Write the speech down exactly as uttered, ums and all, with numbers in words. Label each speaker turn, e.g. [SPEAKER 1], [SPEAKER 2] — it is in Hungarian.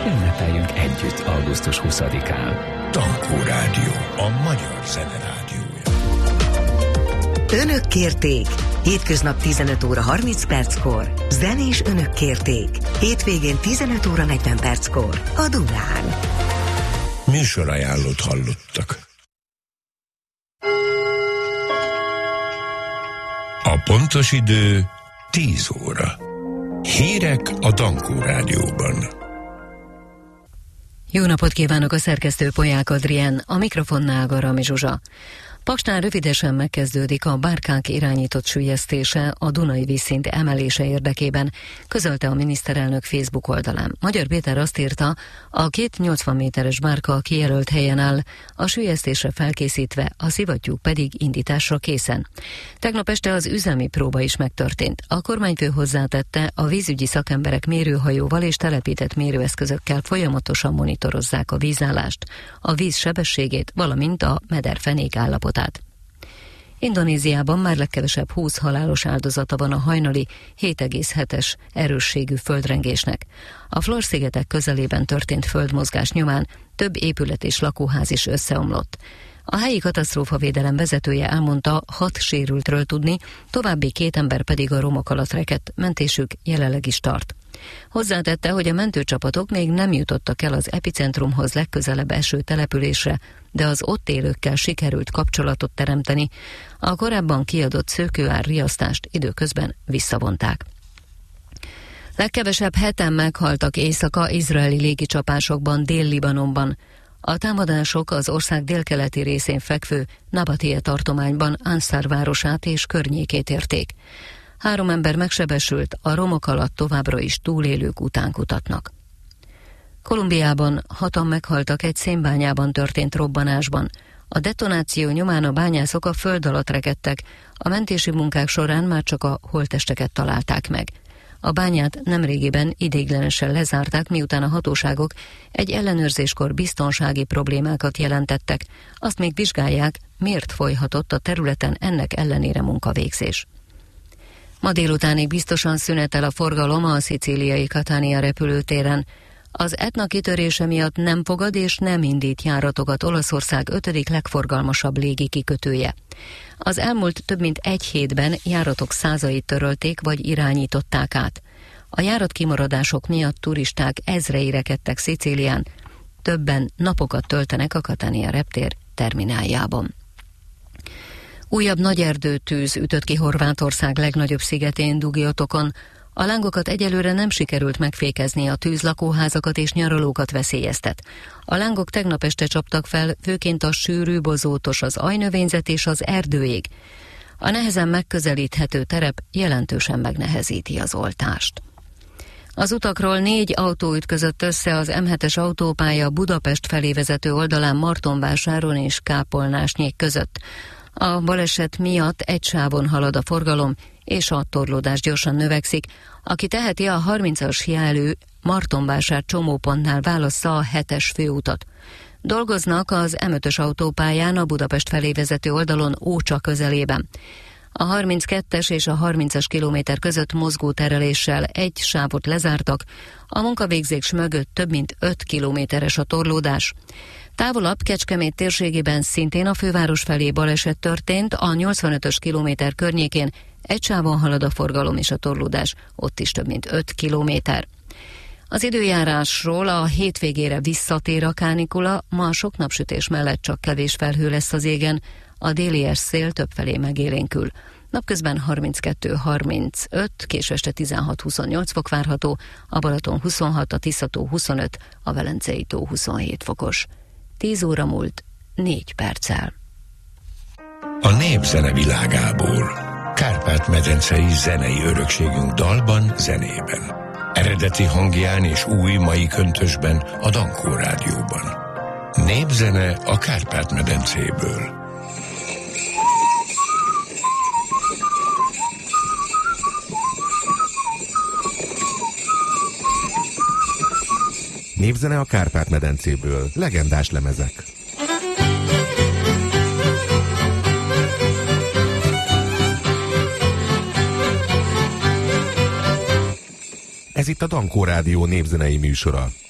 [SPEAKER 1] ünnepeljünk együtt augusztus huszadikán.
[SPEAKER 2] Tankó Rádió, a magyar zene rádiója.
[SPEAKER 3] Önök kérték. Hétköznap tizenöt óra harminc perckor. Zenés Önök kérték. Hétvégén tizenöt óra negyven perckor. A Dunán.
[SPEAKER 2] Műsorajánlót hallottak. A pontos idő tíz óra. Hírek a Tankó Rádióban.
[SPEAKER 4] Jó napot kívánok, a szerkesztő Polyák Adrien, a mikrofonnál Garami Zsuzsa. Paksnál rövidesen megkezdődik a bárkák irányított süllyesztése a Dunai vízszint emelése érdekében, közölte a miniszterelnök Facebook oldalán. Magyar Péter azt írta, a két nyolcvan méteres bárka a kijelölt helyen áll, a süllyesztésre felkészítve, a szivattyúk pedig indításra készen. Tegnap este az üzemi próba is megtörtént. A kormányfő hozzátette, a vízügyi szakemberek mérőhajóval és telepített mérőeszközökkel folyamatosan monitorozzák a vízállást, a víz sebességét, valamint a mederfenék állapotát. Indonéziában már legkevesebb húsz halálos áldozata van a hajnali hét egész hetes erősségű földrengésnek. A Flores-szigetek közelében történt földmozgás nyomán több épület és lakóház is összeomlott. A helyi katasztrófavédelem vezetője elmondta, hat sérültről tudni, további két ember pedig a romok alatt rekedt, mentésük jelenleg is tart. Hozzátette, hogy a mentőcsapatok még nem jutottak el az epicentrumhoz legközelebb eső településre, de az ott élőkkel sikerült kapcsolatot teremteni. A korábban kiadott szökőár riasztást időközben visszavonták. Legkevesebb heten meghaltak éjszaka izraeli légicsapásokban Dél-Libanonban. A támadások az ország délkeleti részén fekvő Nabatie tartományban Ansar városát és környékét érték. Három ember megsebesült, a romok alatt továbbra is túlélők után kutatnak. Kolumbiában hatan meghaltak egy szénbányában történt robbanásban. A detonáció nyomán a bányászok a föld alatt rekedtek, a mentési munkák során már csak a holttesteket találták meg. A bányát nemrégiben ideiglenesen lezárták, miután a hatóságok egy ellenőrzéskor biztonsági problémákat jelentettek. Azt még vizsgálják, miért folyhatott a területen ennek ellenére munkavégzés. Ma délutánig biztosan szünetel a forgalom a szicíliai Catania repülőtéren. Az Etna kitörése miatt nem fogad és nem indít járatokat Olaszország ötödik legforgalmasabb légi kikötője. Az elmúlt több mint egy hétben járatok százait törölték vagy irányították át. A járatkimaradások miatt turisták ezrei rekedtek Szicílián, többen napokat töltenek a Catania reptér termináljában. Újabb nagy erdőtűz ütött ki Horvátország legnagyobb szigetén, Dugiotokon. A lángokat egyelőre nem sikerült megfékezni, a tűz lakóházakat és nyaralókat veszélyeztet. A lángok tegnap este csaptak fel, főként a sűrű, bozótos, az ajnövényzet és az erdőég. A nehezen megközelíthető terep jelentősen megnehezíti az oltást. Az utakról négy autó ütközött össze az M hetes autópálya Budapest felé vezető oldalán Martonvásáron és Kápolnásnyék között. A baleset miatt egy sávon halad a forgalom, és a torlódás gyorsan növekszik. Aki teheti, a harmincas jelű Martonvásár csomópontnál válassza a hetes főutat. Dolgoznak az M ötös autópályán a Budapest felé vezető oldalon Ócsa közelében. A harminckettes és a harmincas kilométer között mozgótereléssel egy sávot lezártak, a munkavégzés mögött több mint öt kilométeres a torlódás. Távolabb Kecskemét térségében szintén a főváros felé baleset történt, a nyolcvanötös kilométer környékén egy sávon halad a forgalom és a torlódás, ott is több mint öt kilométer. Az időjárásról: a hétvégére visszatér a kánikula, ma sok napsütés mellett csak kevés felhő lesz az égen, a délies szél többfelé megélénkül. Napközben harminckettő harmincöt, késő este tizenhat huszonnyolc fok várható, a Balaton huszonhat, a Tiszató huszonöt, a Velencei tó huszonhét fokos. tíz óra múlt négy perccel.
[SPEAKER 2] A népzene világából, Kárpát-medencei zenei örökségünk dalban, zenében. Eredeti hangján és új mai köntösben a Tankó Rádióban. Népzene a Kárpát-medencéből.
[SPEAKER 5] Népzene a Kárpát-medencéből. Legendás lemezek. Ez itt a Tankó Rádió népzenei műsora.